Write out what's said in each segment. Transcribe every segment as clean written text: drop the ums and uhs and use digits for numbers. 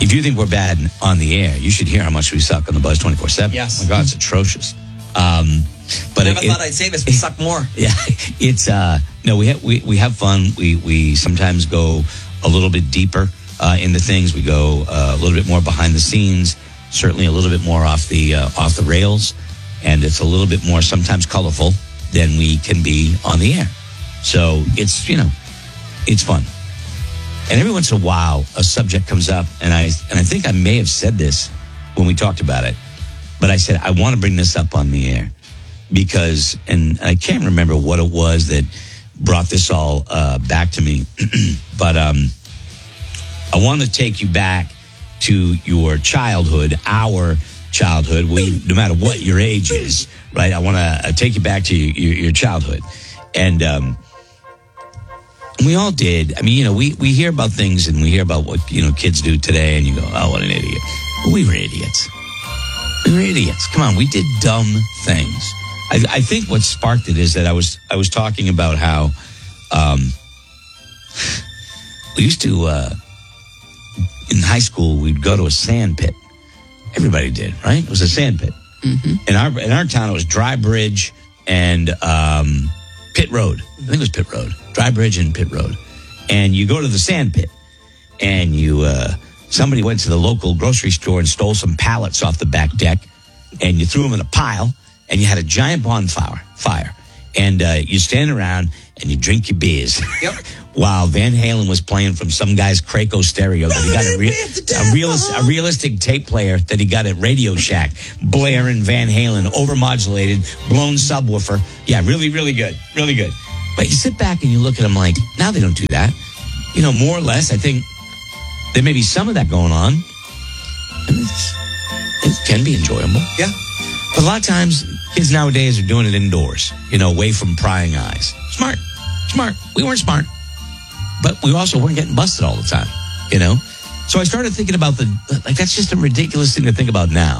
If you think we're bad on the air, you should hear how much we suck on the Buzz 24/7. Yes. Oh my God, it's atrocious. But I never thought I'd say this. We suck more. Yeah, it's no. We have fun. We sometimes go a little bit deeper into things. We go a little bit more behind the scenes. Certainly a little bit more off the rails, and it's a little bit more sometimes colorful than we can be on the air. So it's it's fun. And every once in a while, a subject comes up, and I think I may have said this when we talked about it, but I said I want to bring this up on the air because, and I can't remember what it was that brought this all back to me, but I want to take you back to your childhood, our childhood. No matter what your age is, right? I want to take you back to your childhood, and we all did. I mean, we hear about things and we hear about what, kids do today and you go, oh, what an idiot. But we were idiots. Come on, we did dumb things. I think what sparked it is that I was talking about how we used to, in high school, we'd go to a sand pit. Everybody did, right? It was a sand pit. Mm-hmm. In our town, it was Dry Bridge and Pit Road. I think it was Pit Road. Dry Bridge and Pit Road. And you go to the sand pit, and somebody went to the local grocery store and stole some pallets off the back deck, and you threw them in a pile, and you had a giant bonfire. And you stand around and you drink your beers. Yep. While Van Halen was playing from some guy's Craco stereo that he got a realistic tape player that he got at Radio Shack, blaring Van Halen, overmodulated, blown subwoofer. Yeah, really, really good. Really good. But you sit back and you look at them like, now they don't do that. More or less, I think there may be some of that going on. And it can be enjoyable. Yeah. But a lot of times, kids nowadays are doing it indoors, away from prying eyes. Smart. We weren't smart. But we also weren't getting busted all the time, So I started thinking about that's just a ridiculous thing to think about now.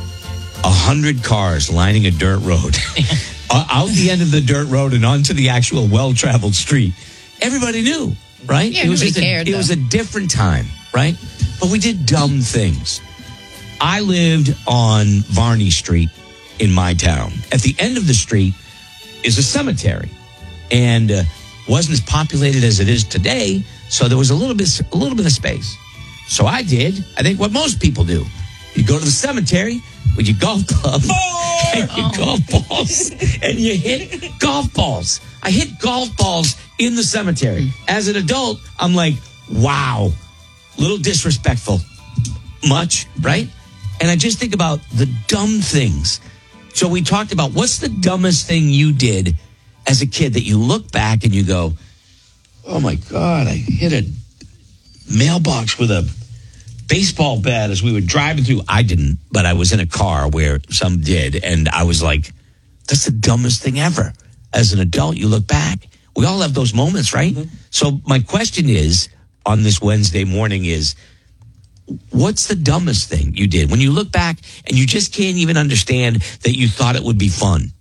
100 cars lining a dirt road. Out the end of the dirt road and onto the actual well-traveled street. Everybody knew, right? Yeah, it was a different time, right? But we did dumb things. I lived on Varney Street in my town. At the end of the street is a cemetery, and wasn't as populated as it is today, so there was a little bit of space. So I think what most people do. You go to the cemetery with your golf club and your golf balls, and you hit golf balls. I hit golf balls in the cemetery. As an adult, I'm like, wow, little disrespectful. Much, right? And I just think about the dumb things. So we talked about what's the dumbest thing you did as a kid that you look back and you go, oh my God, I hit a mailbox with a baseball bat as we were driving through. I didn't, but I was in a car where some did. And I was like, that's the dumbest thing ever. As an adult, you look back. We all have those moments, right? Mm-hmm. So my question is, on this Wednesday morning is, what's the dumbest thing you did? When you look back and you just can't even understand that you thought it would be fun.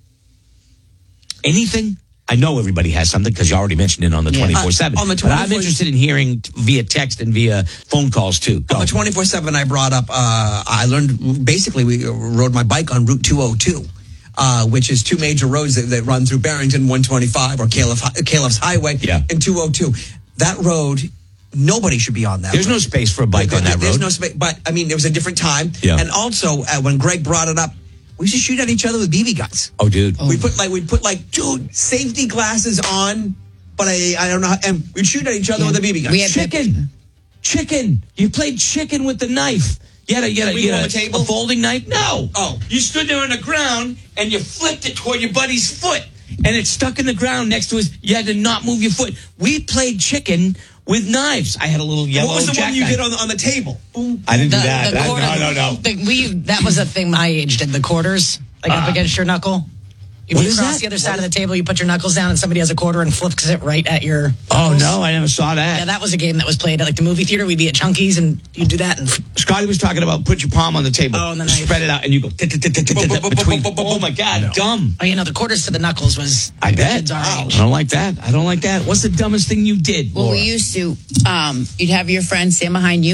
Anything? I know everybody has something because you already mentioned it on the 24/7. On the 24/7. But I'm interested in hearing via text and via phone calls too. Go. On the 24/7, I brought up, I learned, basically, we rode my bike on Route 202, which is two major roads that run through Barrington, 125, or Califf's Highway, and 202. That road, nobody should be on that There's road. no space for a bike on that road. There's no space, but, I mean, it was a different time. Yeah. And also, when Greg brought it up, we used to shoot at each other with BB guns. Oh, dude. We'd put safety glasses on, but I don't know, and we'd shoot at each other with a BB gun. We had Chicken. You played chicken with the knife. You had a folding knife? No. Oh. You stood there on the ground and you flipped it toward your buddy's foot and it stuck in the ground next to his. You had to not move your foot. We played chicken with knives. I had a little yellow. What was the one you jackknife. did on the table? Boom. I didn't do that. No. That was a thing my age did. The quarters, up against your knuckle. You What put is across that? the other side of the table, you put your knuckles down, and somebody has a quarter and flips it right at your Oh, knuckles. no, I never saw that. Yeah, that was a game that was played at the movie theater. We'd be at Chunky's, and you'd do that. And Scotty was talking about put your palm on the table. Oh, and the knife. Spread it out, and you go between. Oh, my God, dumb. the quarters to the knuckles was I bet. kids our I age. don't like that. What's the dumbest thing you did, Well, Laura? we used to, you'd have your friend stand behind you,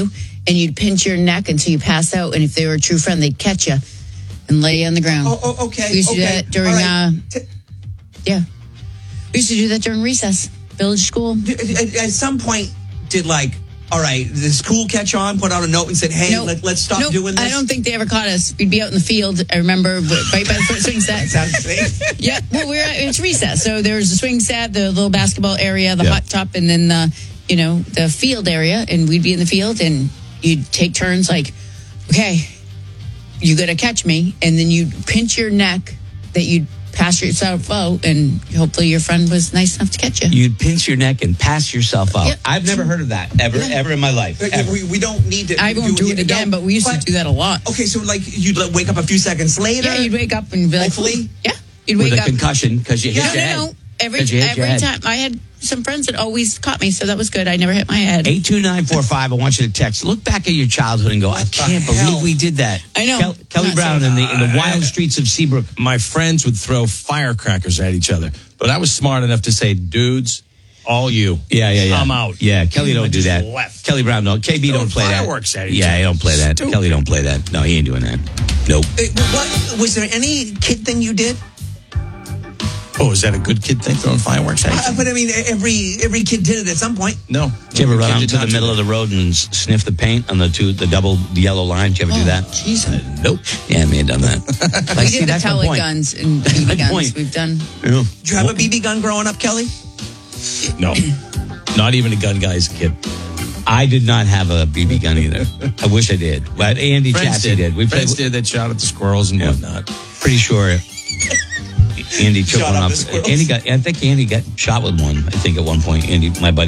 and you'd pinch your neck until you pass out. And if they were a true friend, they'd catch you and lay you on the ground. Oh, okay. We used to do that during, yeah. We used to do that during recess, village school. At some point, all right, did the school catch on, put out a note and said, hey, let's stop doing this? I don't think they ever caught us. We'd be out in the field, I remember, right by the swing set. Sounds safe. Yeah, well, it's recess. So there's the swing set, the little basketball area, the hot tub, and then the field area. And we'd be in the field, and you'd take turns like, okay, you got to catch me. And then you'd pinch your neck that you'd pass yourself out, and hopefully your friend was nice enough to catch you. You'd pinch your neck and pass yourself out. Yep. I've never heard of that ever in my life. Ever. We don't need to. I won't do it again, but we used to do that a lot. Okay, so you'd wake up a few seconds later. Yeah, you'd wake up and be like, hopefully, you'd with wake a up. concussion because you hit your head. No. Every time I had some friends that always caught me, so that was good. I never hit my head. 82945. I want you to text. Look back at your childhood and go, I can't believe we did that. I know. Kelly Brown in the wild streets of Seabrook. My friends would throw firecrackers at each other, but I was smart enough to say, dudes, all you. Yeah. I'm out. Yeah, Kelly don't do that. Left. Kelly Brown, no. KB don't play that. Fireworks at each Yeah, other. he don't play that. Stupid. Kelly don't play that. No, he ain't doing that. Nope. What was there any kid thing you did? Oh, is that a good kid thing, throwing fireworks at each other? But I mean, every kid did it at some point. No. Did you ever run Kid out did to the not do middle that. of the road and sniff the paint on the double yellow lines? Did you ever do that? Jesus. Nope. Yeah, I may have done that. We did the pellet guns and BB guns. point. We've done. Yeah. Did you have a BB gun growing up, Kelly? No. Not even a gun guy as a kid. I did not have a BB gun either. I wish I did. But Andy Friends Chassie did. Friends did that, shot at the squirrels and whatnot. Pretty sure Andy took Shot one up up. the squirrels. I think Andy got shot with one. I think at one point, Andy, my buddy.